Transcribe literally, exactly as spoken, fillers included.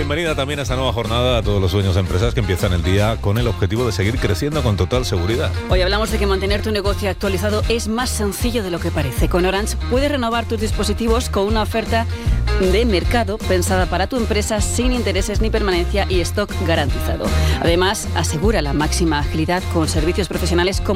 bienvenida también a esta nueva jornada a todos los dueños de empresas que empiezan el día con el objetivo de seguir creciendo con total seguridad. Hoy hablamos de que mantener tu negocio actualizado es más sencillo de lo que parece. Con Orange puedes renovar tus dispositivos con una oferta de mercado pensada para tu empresa sin intereses ni permanencia y stock garantizado. Además, asegura la máxima agilidad con servicios profesionales como